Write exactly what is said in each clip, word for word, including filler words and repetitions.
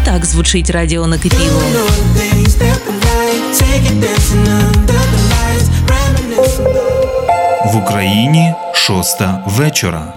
Так звучить радіо «Накипіло». В Україні шоста вечора.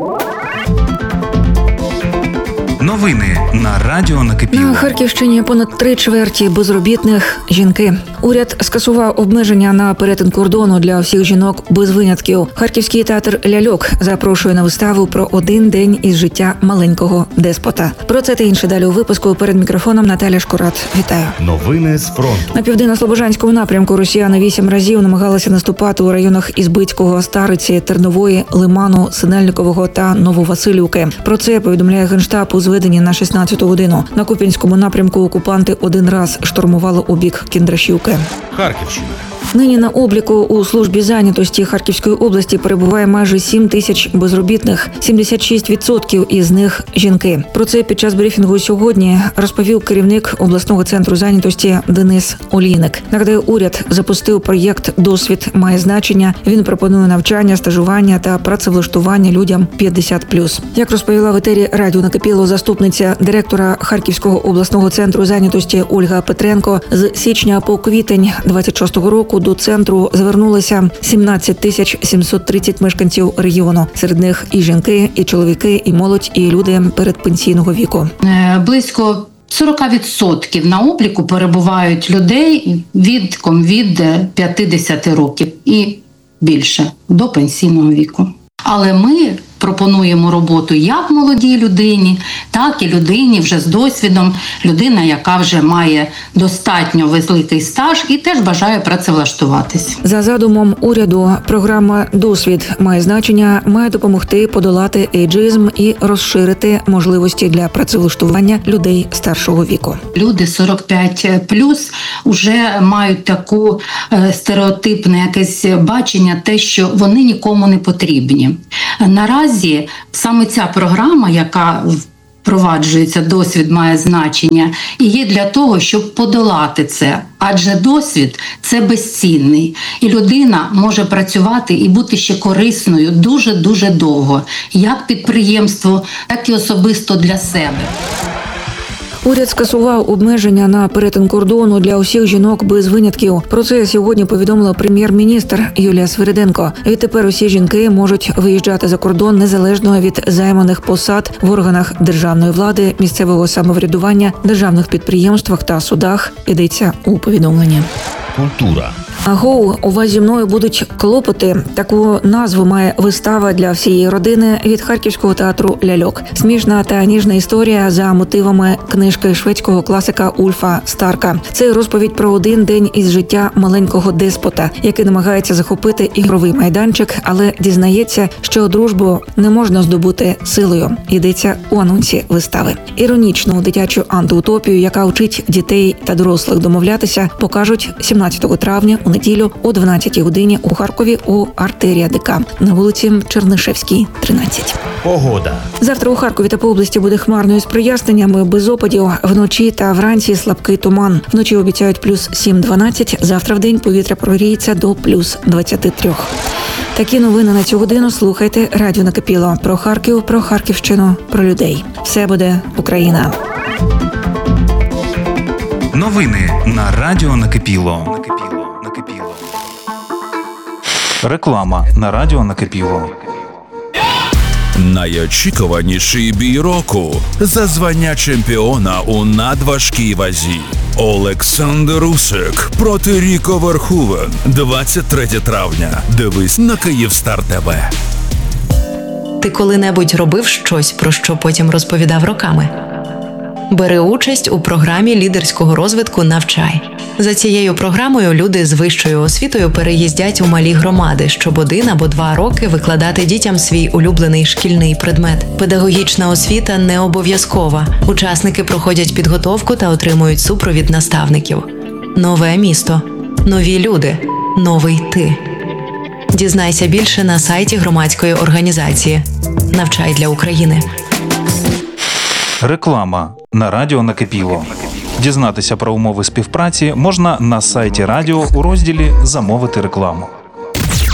Новини на радіо «Накипіло». На Харківщині понад три чверті безробітних – жінки. Уряд скасував обмеження на перетин кордону для всіх жінок без винятків. Харківський театр «Ляльок» запрошує на виставу про один день із життя маленького деспота. Про це та інше далі у випуску. Перед мікрофоном Наталя Шкурат. Вітаю. Новини з фронту. На південно-слобожанському напрямку росіяни вісім разів намагалися наступати у районах Ізбицького, Стариці, Тернової, Лиману, Синельникового та Нововасилівки. Про це повідомляє Генштаб у зведенні на шістнадцяту годину. На Куп'янському напрямку окупанти один раз штурмували у бік Кіндрашівки. Харківщина. Нині на обліку у службі зайнятості Харківської області перебуває майже сім тисяч безробітних, сімдесят шість відсотків із них – жінки. Про це під час брифінгу сьогодні розповів керівник обласного центру зайнятості Денис Олійник. Нагадаю, уряд запустив проєкт «Досвід має значення». Він пропонує навчання, стажування та працевлаштування людям п'ятдесят плюс. Як розповіла в етері радіо «Накипіло» заступниця директора Харківського обласного центру зайнятості Ольга Петренко, з січня по квітень двадцять шостого року до центру звернулося сімнадцять тисяч сімсот тридцять мешканців регіону. Серед них і жінки, і чоловіки, і молодь, і люди передпенсійного віку. Близько сорок відсотків на обліку перебувають людей віком від п'ятдесят років і більше до пенсійного віку. Але ми пропонуємо роботу як молодій людині, так і людині вже з досвідом, людина, яка вже має достатньо великий стаж і теж бажає працевлаштуватись. За задумом уряду, програма «Досвід має значення» має допомогти подолати ейджизм і розширити можливості для працевлаштування людей старшого віку. Люди сорок п'ять плюс вже мають таку е, стереотипне якесь бачення, те, що вони нікому не потрібні. Наразі саме ця програма, яка впроваджується, «Досвід має значення», і є для того, щоб подолати це. Адже досвід – це безцінний. І людина може працювати і бути ще корисною дуже-дуже довго. Як підприємству, так і особисто для себе. Уряд скасував обмеження на перетин кордону для усіх жінок без винятків. Про це сьогодні повідомила прем'єр-міністр Юлія Свириденко. Відтепер усі жінки можуть виїжджати за кордон незалежно від займаних посад в органах державної влади, місцевого самоврядування, державних підприємствах та судах, йдеться у повідомленні. Культура. Агоу, у вас зі мною будуть клопоти. Таку назву має вистава для всієї родини від Харківського театру «Ляльок». Смішна та ніжна історія за мотивами книжки шведського класика Ульфа Старка. Це розповідь про один день із життя маленького деспота, який намагається захопити ігровий майданчик, але дізнається, що дружбу не можна здобути силою. Йдеться у анонсі вистави. Іронічну дитячу антиутопію, яка вчить дітей та дорослих домовлятися, покажуть сімнадцятого травня у неділю о дванадцятій годині у Харкові у Артерія ДК на вулиці Чернишевській, тринадцять. Погода. Завтра у Харкові та по області буде хмарно із проясненнями, без опадів. Вночі та вранці слабкий туман. Вночі обіцяють плюс сім дванадцять, завтра в день повітря прогріється до плюс двадцять три. Такі новини на цю годину слухайте радіо «Накипіло». Про Харків, про Харківщину, про людей. Все буде Україна. Новини на радіо «Накипіло». Реклама на радіо «Накипіло». Найочікуваніший бій року за звання чемпіона у надважкій вазі. Олександр Усик проти Ріко Верхувен. двадцять третє травня. Дивись на Київстар ТВ. Ти коли-небудь робив щось, про що потім розповідав роками? Бери участь у програмі лідерського розвитку «Навчай». За цією програмою люди з вищою освітою переїздять у малі громади, щоб один або два роки викладати дітям свій улюблений шкільний предмет. Педагогічна освіта не обов'язкова. Учасники проходять підготовку та отримують супровід наставників. Нове місто. Нові люди. Новий ти. Дізнайся більше на сайті громадської організації «Навчай для України». Реклама на радіо «Накипіло». Дізнатися про умови співпраці можна на сайті радіо у розділі «Замовити рекламу».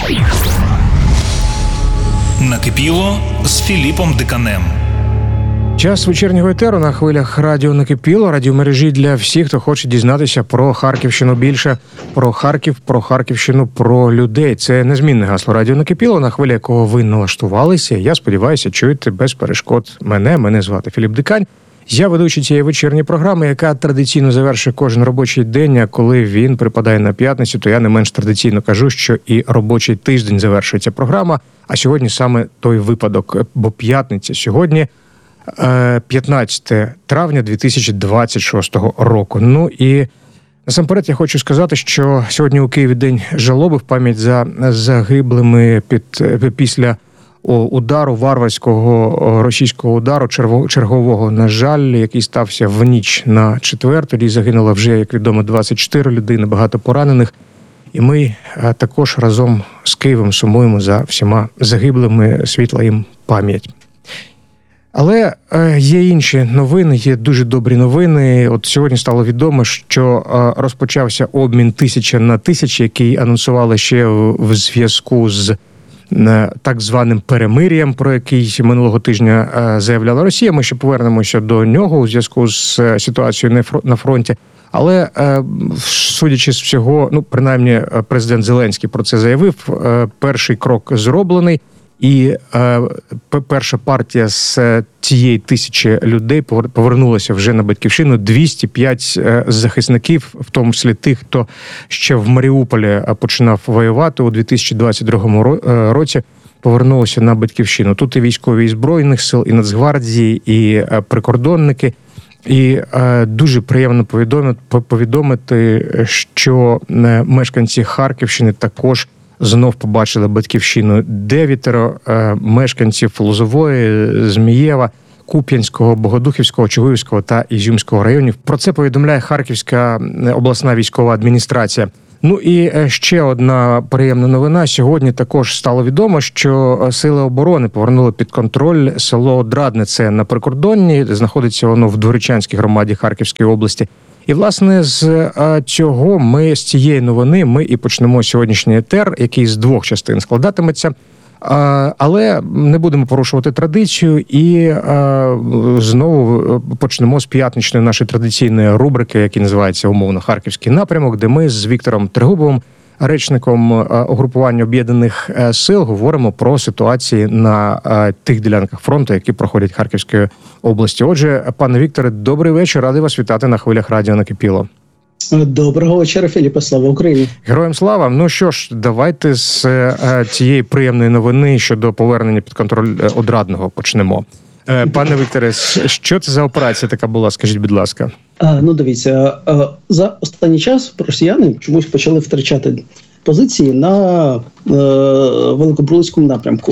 Накипіло з Філіпом Диканем. Час вечірнього етеру на хвилях радіо «Накипіло», радіомережі для всіх, хто хоче дізнатися про Харківщину більше, про Харків, про Харківщину, про людей. Це незмінне гасло радіо «Накипіло», на хвилі якого ви налаштувалися. Я сподіваюся, чуєте без перешкод мене. Мене звати Філіп Дикань. Я ведучий цієї вечірньої програми, яка традиційно завершує кожен робочий день, а коли він припадає на п'ятницю, то я не менш традиційно кажу, що і робочий тиждень завершується програма, а сьогодні саме той випадок, бо п'ятниця сьогодні п'ятнадцяте травня дві тисячі двадцять шостого року. Ну і насамперед я хочу сказати, що сьогодні у Києві день жалоби в пам'ять за загиблими під, після удару, варварського російського удару, чергового, на жаль, який стався в ніч на четвер. Тоді загинуло вже, як відомо, двадцять чотири людини, багато поранених. І ми також разом з Києвом сумуємо за всіма загиблими, світла їм пам'ять. Але є інші новини, є дуже добрі новини. От сьогодні стало відомо, що розпочався обмін тисяча на тисячу, який анонсували ще в зв'язку з так званим перемир'ям, про який минулого тижня заявляла Росія. Ми ще повернемося до нього у зв'язку з ситуацією на фронті. Але, судячи з всього, ну, принаймні, президент Зеленський про це заявив, перший крок зроблений. І е, перша партія з цієї тисячі людей повернулася вже на Батьківщину. двісті п'ять захисників, в тому числі тих, хто ще в Маріуполі починав воювати у дві тисячі двадцять другому році, повернулися на Батьківщину. Тут і військові і Збройних сил, і Нацгвардії, і прикордонники. І е, дуже приємно повідомити, повідомити, що мешканці Харківщини також знов побачили Батьківщину. Дев'ятеро е, мешканців Лозової, Змієва, Куп'янського, Богодухівського, Чугуївського та Ізюмського районів. Про це повідомляє Харківська обласна військова адміністрація. Ну і ще одна приємна новина. Сьогодні також стало відомо, що Сили оборони повернули під контроль село Одрадне. Це на прикордонні, знаходиться воно в Дворічанській громаді Харківської області. І, власне, з цього ми, з цієї новини, ми і почнемо сьогоднішній етер, який з двох частин складатиметься. Але не будемо порушувати традицію і знову почнемо з п'ятничної нашої традиційної рубрики, яка називається умовно «Харківський напрямок», де ми з Віктором Трегубовим, речником угрупування Об'єднаних сил, говоримо про ситуації на тих ділянках фронту, які проходять Харківської області. Отже, пане Вікторе, добрий вечір, радий вас вітати на хвилях радіо «Накипіло». Доброго вечора, Філіппе, слава Україні. Героям слава. Ну що ж, давайте з цієї приємної новини щодо повернення під контроль Одрадного почнемо. Пане Вікторе, що це за операція така була, скажіть, будь ласка? А, ну, дивіться, за останній час росіяни чомусь почали втрачати позиції на е, Великобурлицькому напрямку.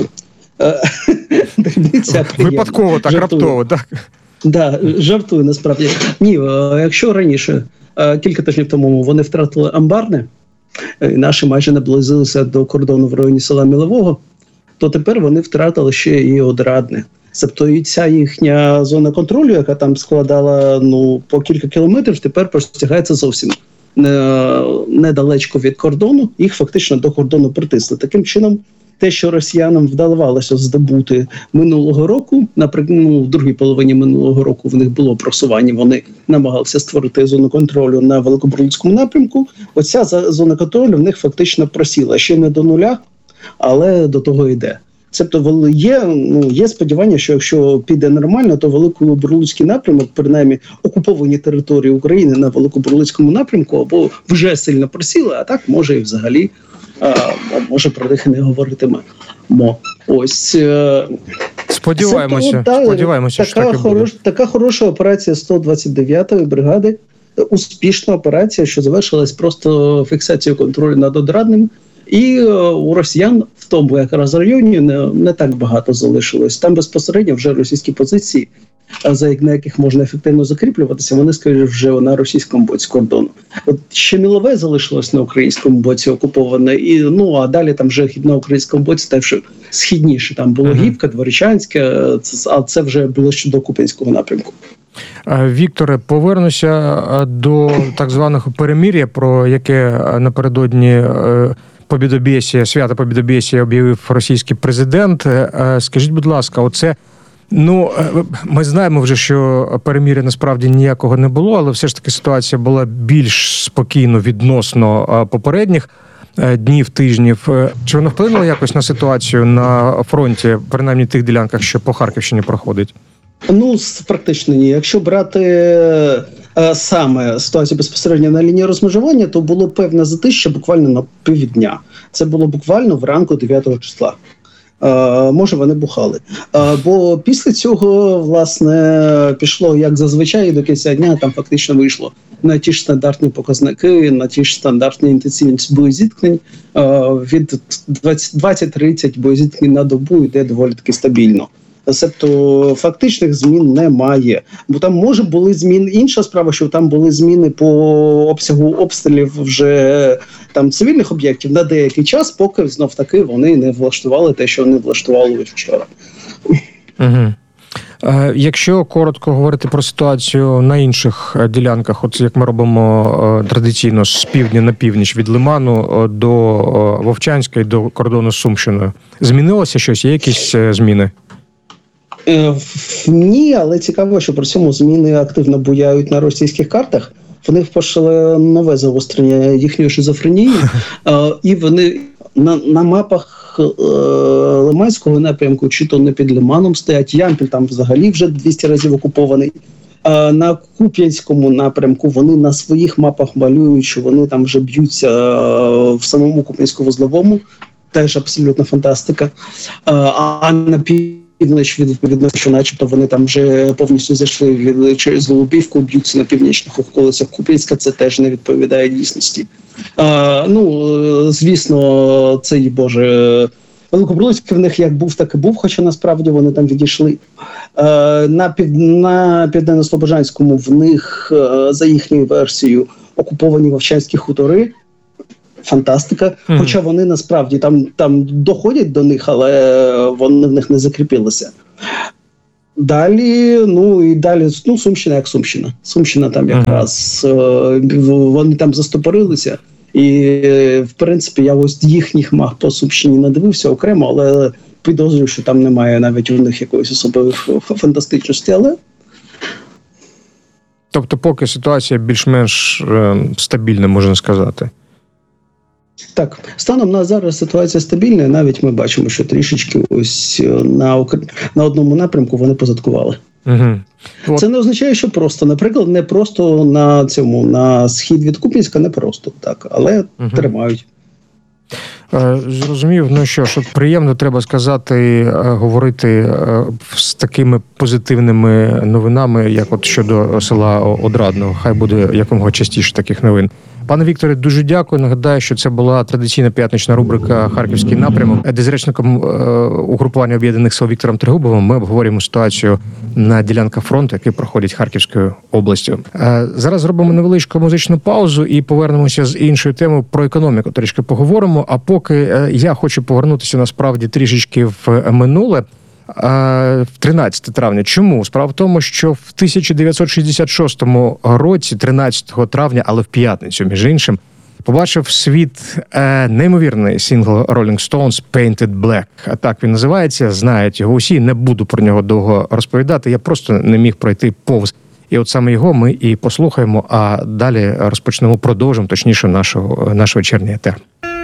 Випадково, так, раптово, так? Так, жартую, насправді. Ні, якщо раніше, кілька тижнів тому, вони втратили Амбарне, і наші майже наблизилися до кордону в районі села Мілового, то тепер вони втратили ще і Одрадне. Тобто і ця їхня зона контролю, яка там складала ну, по кілька кілометрів, тепер простягається зовсім недалечко від кордону. Їх фактично до кордону притисли. Таким чином, те, що росіянам вдавалося здобути минулого року, наприклад, ну, в другій половині минулого року в них було просування, вони намагалися створити зону контролю на Великобурлицькому напрямку. Оця зона контролю в них фактично просіла. Ще не до нуля, але до того йде. Тобто є, ну, є сподівання, що якщо піде нормально, то Великобурлицький напрямок, принаймні окуповані території України на Великобурлицькому напрямку, або вже сильно просіли, а так може і взагалі, а, може про них не говоритиме. Ось. Сподіваємося, Це, сподіваємося, така, що так і буде. Хорош, така хороша операція сто двадцять дев'ятої бригади, успішна операція, що завершилась просто фіксацією контролю над Одрадним. І у росіян в тому якраз районі не, не так багато залишилось. Там безпосередньо вже російські позиції, на яких можна ефективно закріплюватися, вони, скажімо, вже на російському боці кордону. От ще Мілове залишилось на українському боці окуповане, і ну а далі там вже на українському боці теж східніше. Там було uh-huh. Гібка, Дворічанське, а це вже було щодо Куп'янського напрямку. Вікторе, повернуся до так званого перемир'я, про яке напередодні Побєдобєсія, свято Побєдобєсія об'явив російський президент. Скажіть, будь ласка, оце Ну, ми знаємо вже, що перемир'я насправді ніякого не було, але все ж таки ситуація була більш спокійно відносно попередніх днів, тижнів. Чи воно вплинуло якось на ситуацію на фронті, принаймні тих ділянках, що по Харківщині проходить? Ну, практично ні. Якщо брати е, саме ситуацію безпосередньо на лінії розмежування, то було певне затища буквально на півдня. Це було буквально вранку дев'ятого числа. Е, може, вони бухали. Е, бо після цього, власне, пішло, як зазвичай, до кінця дня там фактично вийшло на ті ж стандартні показники, на ті ж стандартні інтенсивність боєзіткнень. Е, від двадцять-тридцять боєзіткнень на добу йде доволі таки стабільно. Тобто фактичних змін немає. Бо там, може, були зміни. Інша справа, що там були зміни по обсягу обстрілів вже там цивільних об'єктів на деякий час, поки знов-таки вони не влаштували те, що вони влаштували вчора. Угу. Якщо коротко говорити про ситуацію на інших ділянках, от як ми робимо традиційно з півдня на північ, від Лиману до Вовчанська і до кордону з Сумщиною, змінилося щось? Є якісь зміни? Ні, але цікаво, що при цьому зміни активно буяють на російських картах. Вони почали нове загострення їхньої шизофренії, і вони на, на мапах Лиманського напрямку, чи то не під Лиманом стоять, Ямпіль там взагалі вже двісті разів окупований. А на Куп'янському напрямку вони на своїх мапах малюють, що вони там вже б'ються в самому Куп'янсько-Вузловому, теж абсолютна фантастика. А на пів Північ, відповідно, що начебто вони там вже повністю зайшли від, через Голубівку, б'ються на північних околицях Куп'янська, це теж не відповідає дійсності. А, ну, звісно, цей, Боже, Великобродський в них як був, так і був, хоча насправді вони там відійшли. А, на, пів, на Південно-Слобожанському в них, за їхньою версією, окуповані Вовчанські хутори. Фантастика. Mm-hmm. Хоча вони насправді там, там доходять до них, але вони в них не закріпилися. Далі, ну і далі, ну, Сумщина як Сумщина. Сумщина там якраз, mm-hmm. вони там застопорилися. І, в принципі, я ось їхніх маг по Сумщині не дивився окремо, але підозрюю, що там немає навіть у них якоїсь особливої фантастичності, але... Тобто поки ситуація більш-менш е, стабільна, можна сказати. Так, станом на зараз ситуація стабільна, навіть ми бачимо, що трішечки ось на, на одному напрямку вони позадкували. Угу. Це не означає, що просто, наприклад, не просто на цьому, на схід від Куп'янська, не просто так, але угу. тримають. Зрозумів. Ну що ж, приємно, треба сказати, говорити з такими позитивними новинами, як от щодо села Одрадного. Хай буде якомога частіше таких новин. Пане Вікторе, дуже дякую. Нагадаю, що це була традиційна п'ятнична рубрика «Харківський напрямок», де з речником угрупування об'єднаних сил Віктором Трегубовим ми обговорюємо ситуацію на ділянках фронту, які проходять Харківською областю. Зараз зробимо невеличку музичну паузу і повернемося з іншою темою про економіку. Трішки поговоримо. А поки я хочу повернутися насправді трішечки в минуле. В тринадцяте травня. Чому? Справа в тому, що в тисяча дев'ятсот шістдесят шостому році, тринадцятого травня, але в п'ятницю, між іншим, побачив світ е, неймовірний сингл Rolling Stones «Painted Black». А так він називається, знають його усі, не буду про нього довго розповідати, я просто не міг пройти повз. І от саме його ми і послухаємо, а далі розпочнемо, продовжимо, точніше, нашого, наш вечірній етер.